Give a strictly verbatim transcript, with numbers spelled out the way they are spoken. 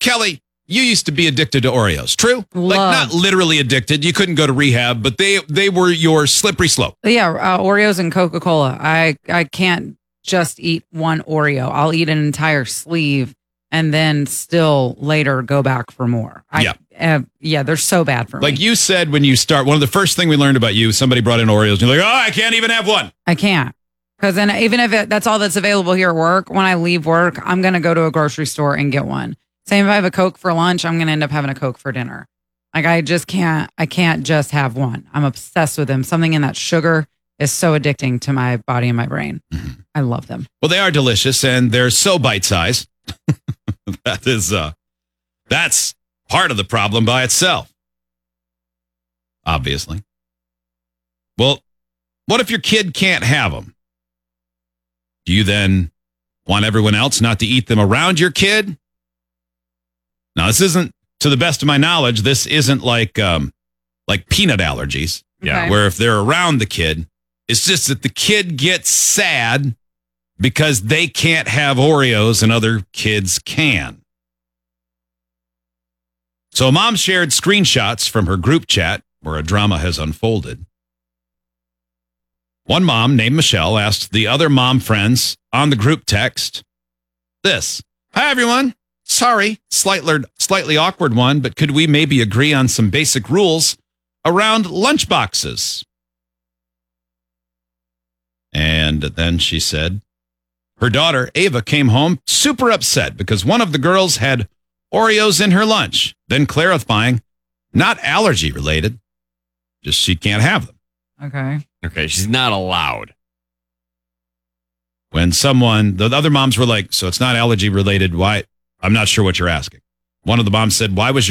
Kelly, you used to be addicted to Oreos. True? Love. Like not literally addicted. You couldn't go to rehab, but they they were your slippery slope. Yeah, uh, Oreos and Coca-Cola. I I can't just eat one Oreo. I'll eat an entire sleeve and then still later go back for more. I, Yeah. Uh, yeah, they're so bad for Like me. you said when you start, one of the first thing we learned about you, somebody brought in Oreos. And you're like, oh, I can't even have one. I can't. Because then even if it, that's all that's available here at work, when I leave work, I'm going to go to a grocery store and get one. Same if I have a Coke for lunch, I'm going to end up having a Coke for dinner. Like I just can't, I can't just have one. I'm obsessed with them. Something in that sugar is so addicting to my body and my brain. Mm-hmm. I love them. Well, they are delicious and they're so bite-sized. that is, uh, that's part of the problem by itself. Obviously. Well, what if your kid can't have them? Do you then want everyone else not to eat them around your kid? Now, this isn't, to the best of my knowledge, this isn't like um, like peanut allergies. Okay. Where if they're around the kid, it's just that the kid gets sad because they can't have Oreos and other kids can. So a mom shared screenshots from her group chat where a drama has unfolded. One mom named Michelle asked the other mom friends on the group text this. Hi, everyone. Sorry, slightly, slightly awkward one, but could we maybe agree on some basic rules around lunchboxes? And then she said her daughter, Ava, came home super upset because one of the girls had Oreos in her lunch, then clarifying, not allergy related, just she can't have them. Okay. Okay, she's not allowed. When someone, the other moms were like, so it's not allergy related. Why? I'm not sure what you're asking. One of the moms said, why was your